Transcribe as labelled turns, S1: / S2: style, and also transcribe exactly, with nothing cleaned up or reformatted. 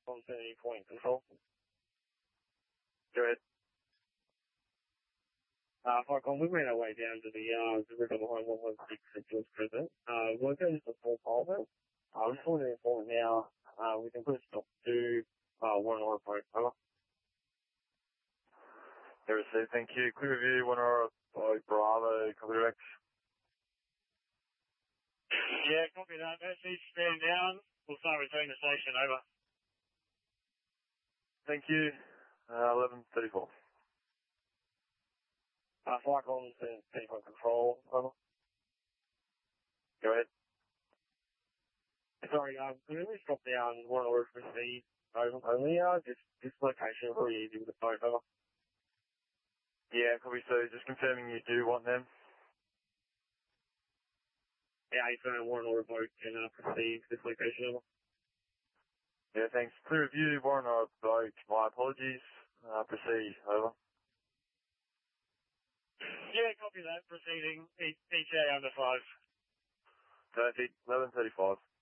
S1: on seventy point control. Go ahead. Uh, Falcon, we made our way down to the, uh, the river behind one one six at George Crescent. Uh, we're going to the full pole. Uh, we just want to inform now, uh, we can put a stop to, uh, one hour approach. Over.
S2: Yeah, received. Thank you. Clear review, one hour, uh, Bravo, copy direct.
S1: Yeah, copy that. That's each stand down. We'll start returning the station. Over.
S2: Thank you. Uh, eleven thirty-four.
S1: Uh, flight on seventy point control. Over.
S2: Go ahead.
S1: Sorry, um, can we just drop down one order for speed? Over. Only, uh, just, this location, really easy with the phone. Over.
S2: Yeah, copy. So just confirming you do want them.
S1: Yeah, you found one order boat can uh, proceed this location. Over.
S2: Yeah, thanks. Clear review, one hour boat. My apologies. Uh, proceed. Over.
S1: Yeah, copy that. Proceeding. E- ETA under five.
S2: Perfect. eleven thirty-five.